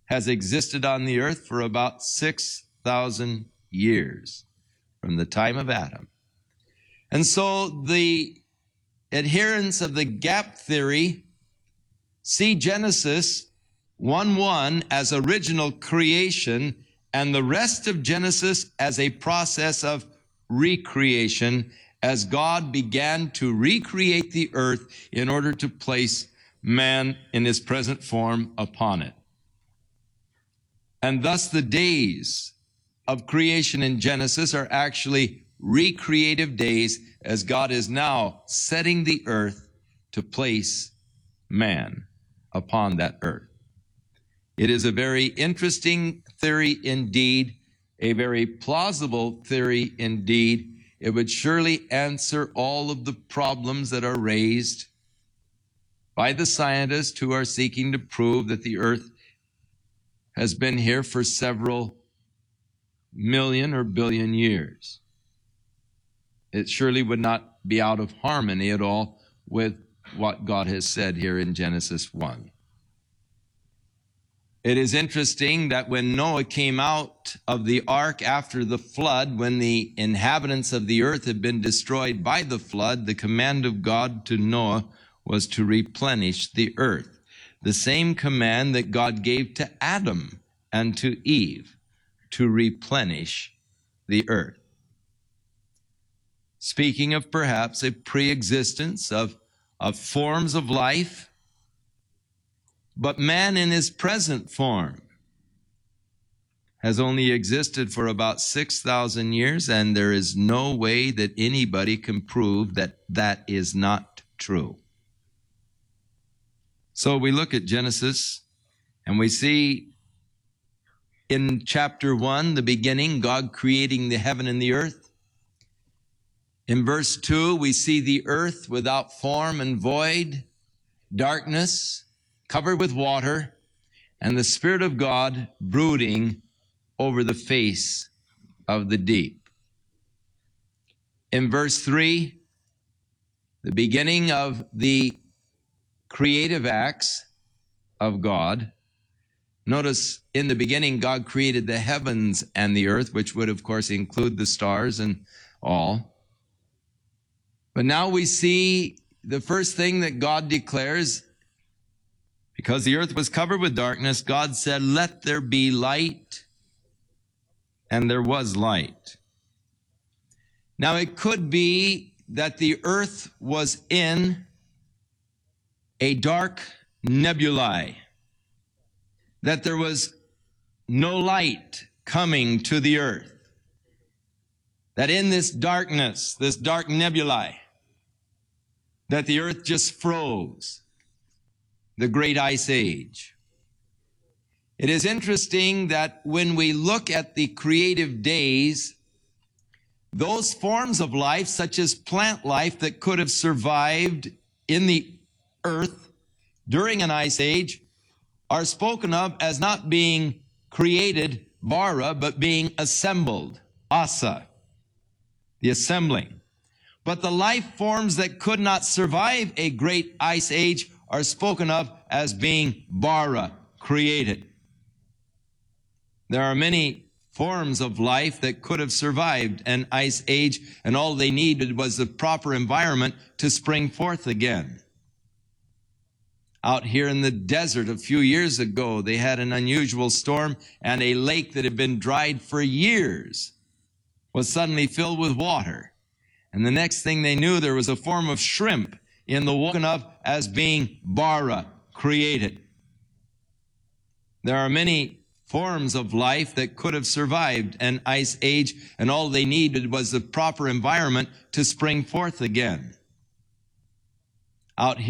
has existed on the earth for about 6,000 years from the time of Adam. And so the adherents of the gap theory see Genesis 1:1 as original creation and the rest of Genesis as a process of recreation as God began to recreate the earth in order to place man in his present form upon it. And thus the days of creation in Genesis are actually recreative days as God is now setting the earth to place man upon that earth. It is a very interesting theory indeed, a very plausible theory indeed. It would surely answer all of the problems that are raised by the scientists who are seeking to prove that the earth has been here for several million or billion years. It surely would not be out of harmony at all with what God has said here in Genesis 1. It is interesting that when Noah came out of the ark after the flood, when the inhabitants of the earth had been destroyed by the flood, the command of God to Noah was to replenish the earth. The same command that God gave to Adam and to Eve, to replenish the earth. Speaking of perhaps a pre-existence of forms of life, but man in his present form has only existed for about 6,000 years, and there is no way that anybody can prove that that is not true. So we look at Genesis, and we see in chapter 1, the beginning, God creating the heaven and the earth. In verse 2, we see the earth without form and void, darkness, covered with water, and the Spirit of God brooding over the face of the deep. In verse 3, the beginning of the creative acts of God. Notice in the beginning, God created the heavens and the earth, which would, of course, include the stars and all. But now we see the first thing that God declares. Because the earth was covered with darkness, God said, "Let there be light," and there was light. Now it could be that the earth was in a dark nebulae, that there was no light coming to the earth, that in this darkness, this dark nebulae, that the earth just froze. The great ice age. It is interesting that when we look at the creative days, those forms of life, such as plant life that could have survived in the earth during an ice age, are spoken of as not being created, bara, but being assembled, asa, the assembling. But the life forms that could not survive a great ice age are spoken of as being bara, created. There are many forms of life that could have survived an ice age, and all they needed was the proper environment to spring forth again. Out here in the desert a few years ago, they had an unusual storm, and a lake that had been dried for years was suddenly filled with water. And the next thing they knew, there was a form of shrimp in the woken of as being bara, created. There are many forms of life that could have survived an ice age, and all they needed was the proper environment to spring forth again. Out here